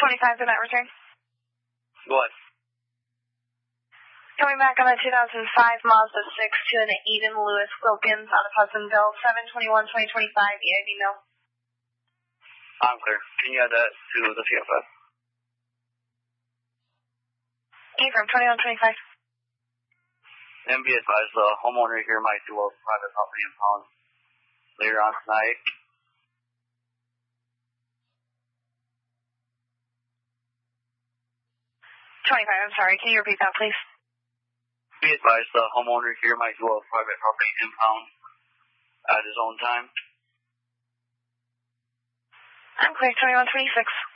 25 to that return. What? Coming back on a 2005 Mazda 6 to an Eden Lewis Wilkins out of Hudsonville, 7/21/2025, EID mill. I'm clear. Can you add that to the CFS? Affirm, 21/25. And be advised, the homeowner here might do a private property impound later on tonight. I'm sorry. Can you repeat that, please? Be advised, the homeowner here might do a private property impound at his own time. I'm clear, 21/26.